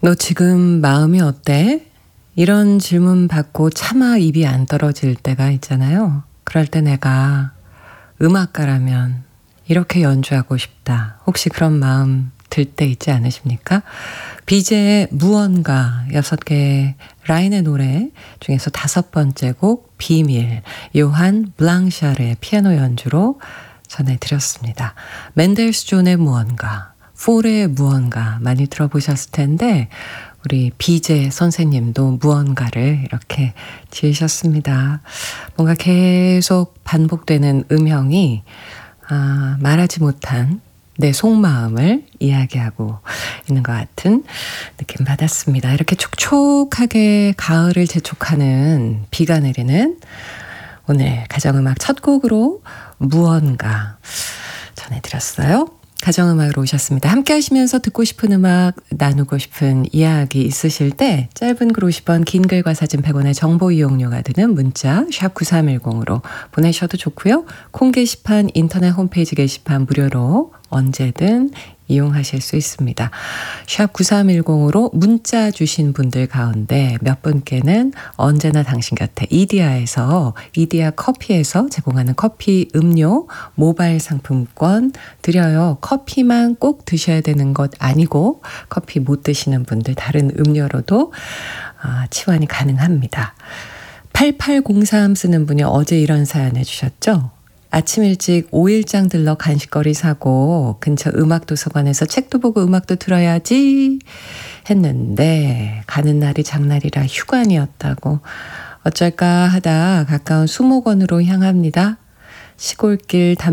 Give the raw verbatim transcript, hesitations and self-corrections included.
너 지금 마음이 어때? 이런 질문 받고 차마 입이 안 떨어질 때가 있잖아요. 그럴 때 내가 음악가라면 이렇게 연주하고 싶다. 혹시 그런 마음 들 때 있지 않으십니까? 비제의 무언가 여섯 개의 라인의 노래 중에서 다섯 번째 곡 비밀, 요한 블랑샤르의 피아노 연주로 전해드렸습니다. 맨델스존의 무언가, 포레의 무언가 많이 들어보셨을 텐데 우리 비제 선생님도 무언가를 이렇게 지으셨습니다. 뭔가 계속 반복되는 음형이 아, 말하지 못한 내 속마음을 이야기하고 있는 것 같은 느낌 받았습니다. 이렇게 촉촉하게 가을을 재촉하는 비가 내리는 오늘 가정음악 첫 곡으로 무언가 전해드렸어요. 가정음악으로 오셨습니다. 함께 하시면서 듣고 싶은 음악, 나누고 싶은 이야기 있으실 때 짧은 글 오십 원, 긴 글과 사진 백 원의 정보 이용료가 드는 문자 샵 구삼일공으로 보내셔도 좋고요. 콩 게시판, 인터넷 홈페이지 게시판 무료로 언제든 이용하실 수 있습니다. 샵 구삼일공으로 문자 주신 분들 가운데 몇 분께는 언제나 당신 곁에 이디야에서 이디야 커피에서 제공하는 커피 음료 모바일 상품권 드려요. 커피만 꼭 드셔야 되는 것 아니고 커피 못 드시는 분들 다른 음료로도 아, 치환이 가능합니다. 팔팔공삼 쓰는 분이 어제 이런 사연 해주셨죠? 아침 일찍 오일장 들러 간식거리 사고 근처 음악도서관에서 책도 보고 음악도 들어야지 했는데 가는 날이 장날이라 휴관이었다고 어쩔까 하다 가까운 수목원으로 향합니다. 시골길 담